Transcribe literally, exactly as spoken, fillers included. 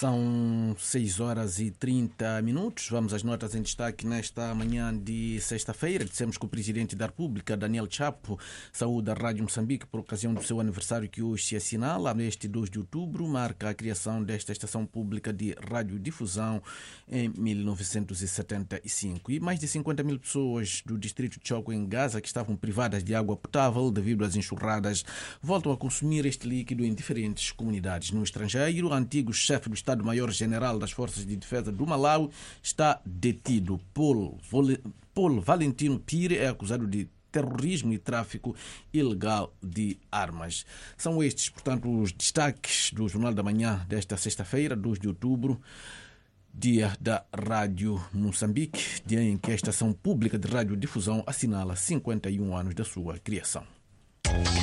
São seis horas e trinta minutos. Vamos às notas em destaque nesta manhã de sexta-feira. Dissemos que o Presidente da República, Daniel Chapo, saúda a Rádio Moçambique por ocasião do seu aniversário que hoje se assinala. Este dois de outubro marca a criação desta estação pública de radiodifusão em mil novecentos e setenta e cinco. E mais de cinquenta mil pessoas do distrito de Choco, em Gaza, que estavam privadas de água potável devido às enxurradas, voltam a consumir este líquido em diferentes comunidades. No estrangeiro, o antigo chefe do Estado-Maior-General das Forças de Defesa do Malau está detido. Paul, Paul Valentino Pire é acusado de terrorismo e tráfico ilegal de armas. São estes, portanto, os destaques do Jornal da Manhã desta sexta-feira, dois de outubro, dia da Rádio Moçambique, dia em que a estação pública de radiodifusão assinala cinquenta e um anos da sua criação.